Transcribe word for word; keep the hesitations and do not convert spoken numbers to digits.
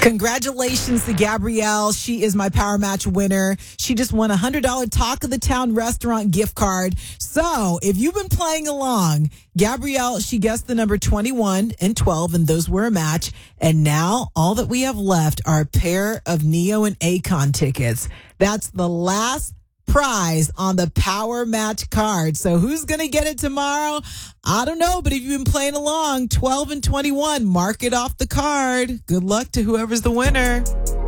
Congratulations to Gabrielle. She is my Power Match winner. She just won a one hundred dollars Talk of the Town restaurant gift card. So if you've been playing along, Gabrielle, she guessed the number twenty-one and twelve, and those were a match. And now all that we have left are a pair of Neo and Akon tickets. That's the last prize on the Power Match card. So who's going to get it tomorrow? I don't know, but if you've been playing along, twelve and twenty-one, mark it off the card. Good luck to whoever's the winner.